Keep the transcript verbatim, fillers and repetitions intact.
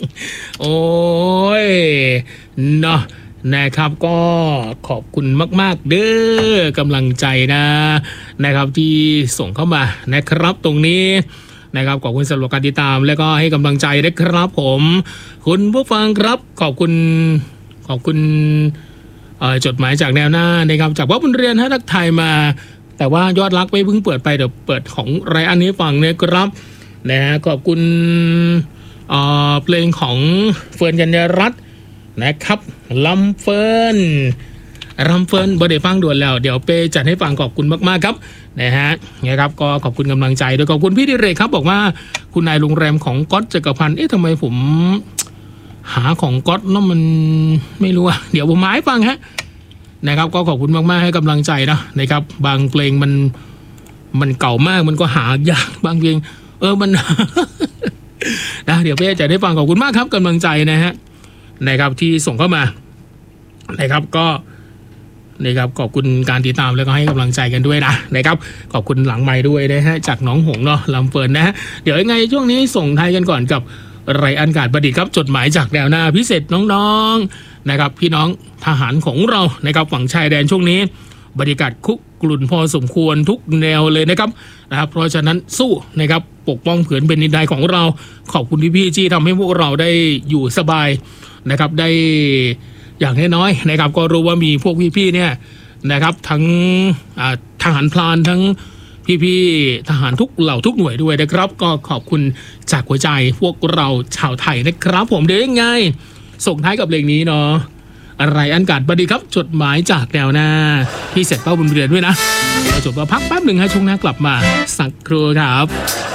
โอ้ยเนาะนะครับก็ขอบคุณมากๆเด้อกำลังใจนะนะครับที่ส่งเข้ามานะครับตรงนี้นะครับขอบคุณสำหรับการติดตามและก็ให้กำลังใจนะครับผมคุณผู้ฟังครับขอบคุณขอบคุณจดหมายจากแนวหน้านะครับจากว่าบุญเรียนให้ทักทายมาแต่ว่ายอดรักไม่เพิ่งเปิดไปเดี๋ยวเปิดของไรอันนี้ฟังนะครับนะฮะขอบคุณเพลงของเฟิร์นกัญญารัตน์นะครับลำเฟิร์นลำเฟิร์นบอดี้ฟังด่วนแล้วเดี๋ยวเปจัดให้ฟังขอบคุณมากๆครับนะฮะนะครับก็ขอบคุณกำลังใจด้วยขอบคุณพี่ดิเรกครับบอกว่าคุณนายโรงแรมของก๊อตจักรพันธ์เอ๊ะทำไมผมหาของก๊อตแล้วมันไม่รู้อะเดี๋ยวผมมาให้ฟังฮะนะครับก็ขอบคุณมากๆให้กำลังใจนะนะครับบางเพลงมันมันเก่ามากมันก็หายากบางเพลงเออมัน นะเดี๋ยวเป้จะได้ฟังขอบคุณมากครับกำลังใจนะฮะนะครับที่ส่งเข้ามานะครับก็นะครับขอบคุณการติดตามแล้วก็ให้กำลังใจกันด้วยนะนะครับขอบคุณหลังไมค์ด้วยนะฮะจากน้องหงเนาะลำเฟิร์นนะฮะเดี๋ยวยังไงช่วงนี้ส่งท้ายกันก่อนกับไรอันกาดประดิษฐ์ครับจดหมายจากแนวหน้าพิเศษน้องๆนะครับพี่น้องทหารของเรานะครับฝั่งชายแดนช่วงนี้บรรยากาศคุกรุ่นพอสมควรทุกแนวเลยนะครับนะครับเพราะฉะนั้นสู้นะครับปกป้องผืนเป็นดินแดนของเราขอบคุณพี่ๆที่ทำให้พวกเราได้อยู่สบายนะครับได้อย่างน้อยๆนะครับก็รู้ว่ามีพวกพี่ๆเนี่ยนะครับทั้งทหารพลานทั้งพี่ๆทหารทุกเหล่าทุกหน่วยด้วยนะครับก็ขอบคุณจากหัวใจพวกเราชาวไทยนะครับผมเดี๋ยวยังไงส่งท้ายกับเพลงนี้เนาะอะไรอันกาดประดิษฐ์ครับจดหมายจากแนวหน้าพี่เสร็จเป้าบุญเรือนด้วยนะเราจบมาพักแป๊บหนึ่งให้ช่วงหน้ากลับมาสักครู่ครับ